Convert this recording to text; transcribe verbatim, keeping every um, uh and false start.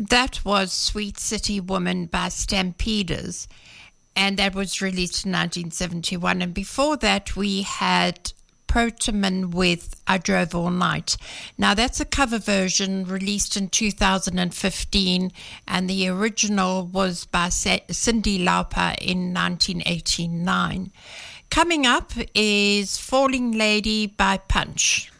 That was Sweet City Woman by Stampeders, and that was released in nineteen seventy-one. And before that, we had Proteman with I Drove All Night. Now, that's a cover version released in two thousand fifteen, and the original was by Cyndi Lauper in nineteen eighty-nine. Coming up is Falling Lady by Punch.